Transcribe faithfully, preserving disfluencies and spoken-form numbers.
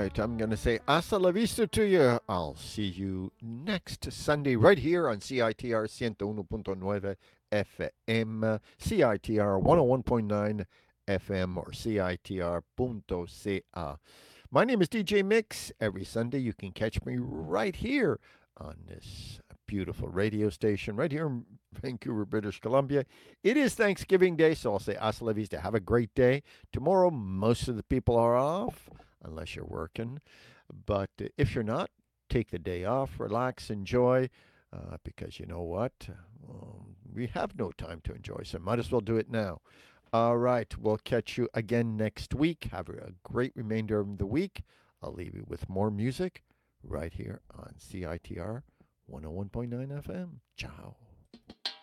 right, I'm going to say hasta la vista to you. I'll see you next Sunday right here on C I T R one oh one point nine F M, C I T R one oh one point nine F M, or C I T R dot C A. My name is D J Mix. Every Sunday you can catch me right here on this beautiful radio station right here in Vancouver, British Columbia. It is Thanksgiving Day, so I'll say hasta la vista. Have a great day. Tomorrow, most of the people are off, unless you're working. But if you're not, take the day off, relax, enjoy, uh, because you know what? Um, we have no time to enjoy, so might as well do it now. All right, we'll catch you again next week. Have a great remainder of the week. I'll leave you with more music right here on C I T R one oh one point nine F M. Ciao.